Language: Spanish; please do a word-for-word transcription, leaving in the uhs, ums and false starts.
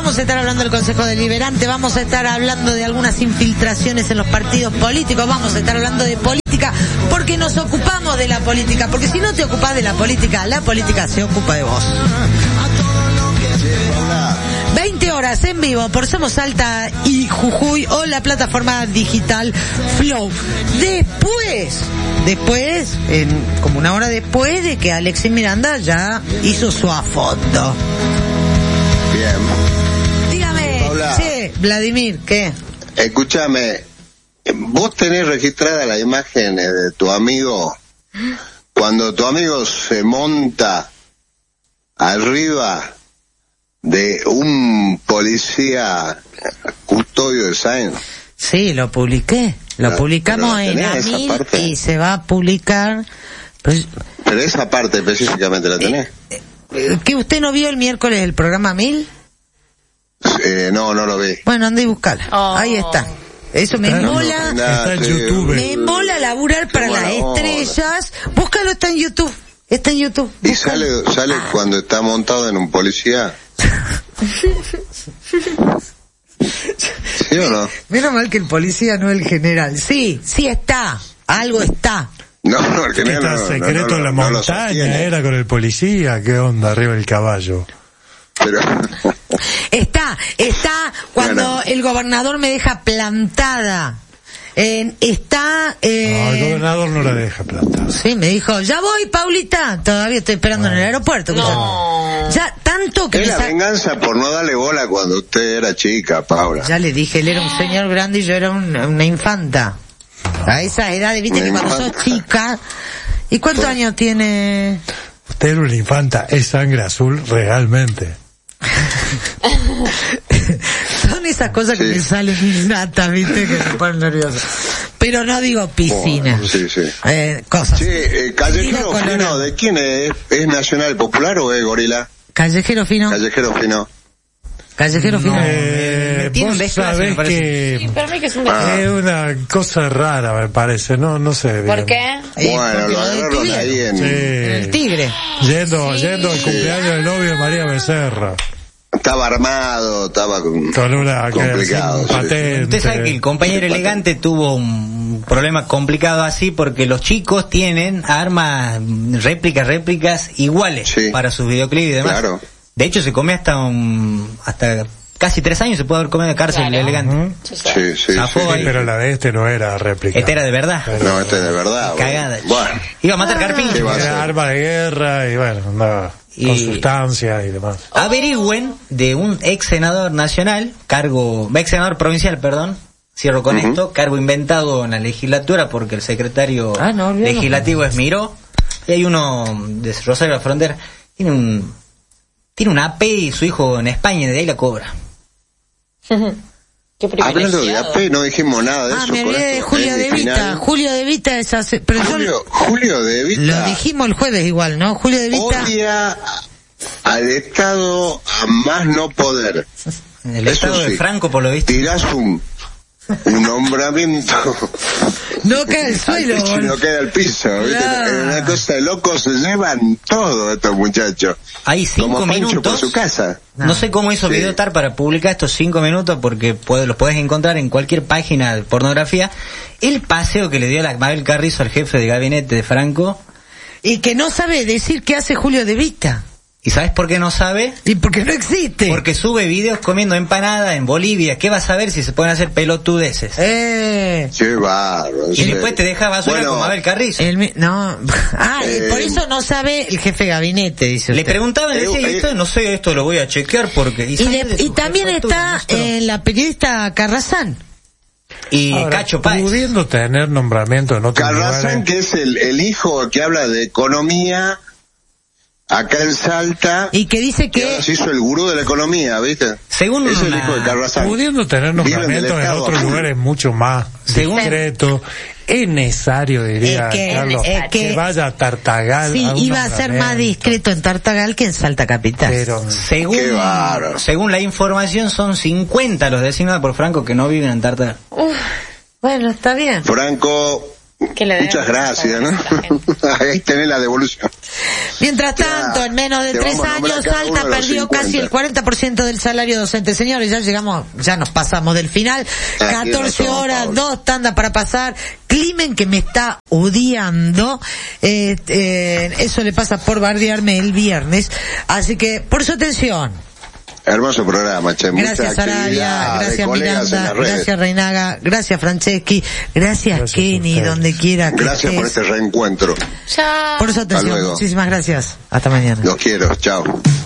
vamos a estar hablando del Consejo Deliberante, vamos a estar hablando de algunas infiltraciones en los partidos políticos, vamos a estar hablando de política, porque nos ocupamos de la política, porque si no te ocupas de la política, la política se ocupa de vos. veinte horas en vivo por Somos Salta y Jujuy o la plataforma digital Flow. Después, después, en, como una hora después de que Alexis Miranda ya hizo su afoto. Bien. Dígame, Paula. sí, Vladimir, ¿qué? Escúchame, vos tenés registrada la imagen de tu amigo cuando tu amigo se monta arriba de un policía custodio de Sáenz. Sí, lo publiqué. Lo No, publicamos pero en ¿tenés esa Amil parte? y se va a publicar. Pues, Pero esa parte específicamente la tenés. eh, ¿que usted no vio el miércoles el programa Mil? Eh, no, no lo vi. Bueno, anda y buscala. Oh. Ahí está. Eso me Está- mola. Está en Sí, YouTube. Me mola laburar para Qué las buena onda. estrellas. Búscalo, está en YouTube. Está en YouTube. Y Búscalo. sale, sale cuando está montado en un policía. ¿Sí o no? Menos mal que el policía no es el general. Sí, sí está. Algo está. No, no, el ¿Qué general está no, no, secreto no, en la no lo montaña? sostiene. ¿Era con el policía? ¿Qué onda? Arriba del caballo. Pero Está, está cuando Bueno. el gobernador me deja plantada. Eh, está... Eh, No, el gobernador no la deja plantar. Sí, me dijo, ya voy, Paulita. Todavía estoy esperando en el aeropuerto. No. Ya, tanto que es me la sa- venganza por no darle bola cuando usted era chica, Paula. Ya le dije, él era un señor grande y yo era un- una infanta. A esa edad, viste Una que cuando sos infanta. chica... ¿Y cuántos años tiene? Usted era una infanta, es sangre azul realmente. Son esas cosas que Sí. me salen innatas, viste, que me ponen nervioso. Pero no digo piscina. Oh, sí, sí. Eh, cosas. Sí, eh, Callejero Digo colorado. Fino, ¿de quién es? ¿Es Nacional Popular o es Gorila? Callejero fino. Callejero Fino. Callejero fino. Eh, me tiene un vos desclase, sabés me parece. Sí, que para mí que es un Ah. es una cosa rara, me parece, no no sé ¿Por bien. qué? Eh, Bueno, porque lo lo agarraron detuvieron. ahí en... El Sí. tigre. Yendo, Sí. yendo al cumpleaños del novio de María Becerra. Estaba armado, estaba con- Con una que- complicado. un sí. patente. Usted sabe que el compañero elegante tuvo un problema complicado así porque los chicos tienen armas, réplicas, réplicas iguales Sí. para sus videoclips y demás. Claro. De hecho se come hasta un, hasta casi tres años se puede haber comido de cárcel el Claro. elegante. Ujú. Sí, sí. Sí, sí, Zafó sí. ahí. Pero la de este no era réplica. Esta era de verdad. No, este es de verdad. Cagada. Bueno, Iba a matar carpinchos. ¿Qué va a hacer? Era arma de guerra y bueno, andaba Y- con sustancias y demás. Averigüen de un ex senador nacional, cargo, ex senador provincial, perdón, cierro con Ujú. esto, cargo inventado en la legislatura porque el secretario Ah, no, olvídalo. legislativo es Miró, y hay uno de Rosario de la Frontera, tiene un, tiene un A P y su hijo en España, y de ahí la cobra. Qué hablando de A privilegiado. P, no dijimos nada de Ah, eso. me con olvidé de esto, Julio en de el Vita. final. Julio de Vita es hace... Pero yo Julio, Julio de Vita lo dijimos el jueves igual, ¿no? Julio de Vita... odia al Estado a más no poder. En el Eso estado de sí. Franco, por lo visto. Tirás un, un nombramiento No cae al al suelo. piso y no queda al piso. ¿viste? Claro. Es una cosa de locos, se llevan todo estos muchachos. Hay cinco Como Pancho minutos. por su casa. No sé cómo hizo Sí. Videotar para publicar estos cinco minutos porque puede- los podés encontrar en cualquier página de pornografía. El paseo que le dio la Mabel Carrizo al jefe de gabinete de Franco. Y que no sabe decir qué hace Julio de Vita. ¿Y sabes por qué no sabe? Y porque no existe. Porque sube videos comiendo empanada en Bolivia. ¿Qué vas a ver si se pueden hacer pelotudeces? Eh... Qué bárbaro. Y después te deja basura Bueno, con Mabel Carrizo. El mi- no, ah, Eh, por eso no sabe el jefe de gabinete, dice Le usted. preguntaban, le decía, Eh, y esto, eh. no sé, esto lo voy a chequear porque... Y, sale de- de y su también jefatura, está maestro. eh, la periodista Carrazán. Y Ahora, Cacho Páez. pudiendo tener nombramiento en otros Carrazán, lugares, que es el, el hijo que habla de economía acá en Salta, Y que dice que que... ahora se hizo el gurú de la economía, ¿viste? Según es el una- hijo de Carrazán. pudiendo tener Viven del nombramientos en Estado otros a full. lugares mucho más Según- discretos, es necesario, diría Es que- Carlos, es que, que- vaya a Tartagal. Sí, a un iba a ser más nombramiento. discreto en Tartagal que en Salta Capital. Pero Según, Qué bárbaro. según la información, son cincuenta los designados por Franco que no viven en Tartagal. Uf, bueno, está bien. Franco, Que le Muchas gracias, ¿no? a la gente. Ahí tenés la devolución. Mientras Ya, tanto, en menos de te tres vamos a nombrar años, cada uno Salta de los perdió cincuenta. casi el cuarenta por ciento del salario docente. Señores, ya llegamos, ya nos pasamos del final. Ah, catorce tiene razón, horas, Pablo. dos tandas para pasar. Climen que me está odiando. Eh, eh, eso le pasa por bardearme el viernes. Así que, por su atención. Hermoso programa, che. Gracias, Mucha Arabia. actividad de Gracias, colegas en Miranda. las redes. Gracias, Reinaga. Gracias, Franceschi. Gracias, Gracias a Kenny, ustedes. donde quiera que Gracias por estés. este reencuentro. Chao. Por su atención. luego. Muchísimas gracias. Hasta mañana. Los quiero. Chao.